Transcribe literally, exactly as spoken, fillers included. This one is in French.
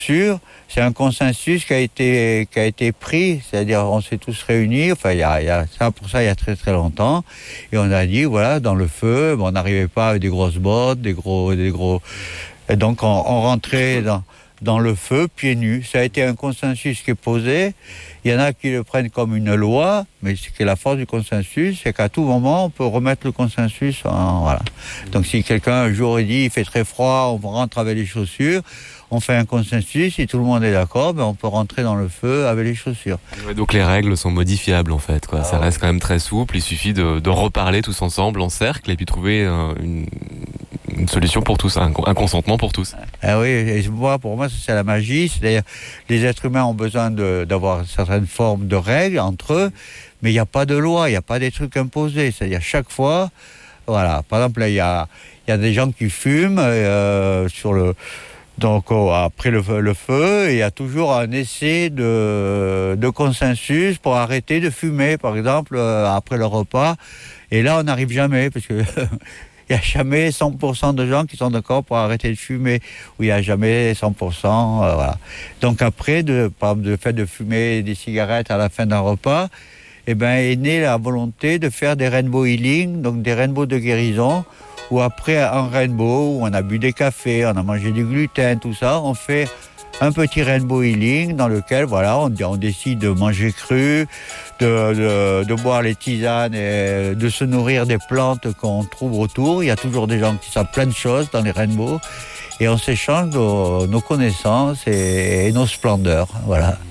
Sûr, c'est un consensus qui a été qui a été pris, c'est-à-dire on s'est tous réunis, enfin il y a, il y a ça pour ça il y a très très longtemps, et on a dit voilà dans le feu, bon, on n'arrivait pas avec des grosses bottes, des gros des gros, et donc on, on rentrait dans dans le feu pieds nus. Ça a été un consensus qui est posé. Il y en a qui le prennent comme une loi, mais ce qui est la force du consensus, c'est qu'à tout moment on peut remettre le consensus en voilà. Donc si quelqu'un un jour il dit il fait très froid, on rentre avec les chaussures. On fait un consensus, si tout le monde est d'accord, ben on peut rentrer dans le feu avec les chaussures. Ouais, donc les règles sont modifiables en fait, quoi. Ah, ça reste quand même très souple, il suffit de, de reparler tous ensemble en cercle et puis trouver euh, une, une solution pour tous, un, un consentement pour tous. Ah oui, et moi, pour moi, c'est la magie. C'est-à-dire, les êtres humains ont besoin de, d'avoir certaines formes de règles entre eux, mais il n'y a pas de loi, il n'y a pas des trucs imposés. C'est-à-dire, chaque fois, voilà, par exemple, il y a, y a des gens qui fument euh, sur le... Donc oh, après le, le feu, il y a toujours un essai de, de consensus pour arrêter de fumer, par exemple, euh, après le repas. Et là, on n'arrive jamais, parce que il n'y a jamais cent pour cent de gens qui sont d'accord pour arrêter de fumer, ou il n'y a jamais cent pour cent. Euh, voilà. Donc après, de, par exemple, le fait de fumer des cigarettes à la fin d'un repas, eh ben, est née la volonté de faire des rainbow healing, donc des rainbows de guérison, où après un rainbow, où on a bu des cafés, on a mangé du gluten, tout ça, on fait un petit rainbow healing dans lequel voilà, on, on décide de manger cru, de, de, de boire les tisanes et de se nourrir des plantes qu'on trouve autour. Il y a toujours des gens qui savent plein de choses dans les rainbows et on s'échange nos, nos connaissances et, et nos splendeurs. Voilà.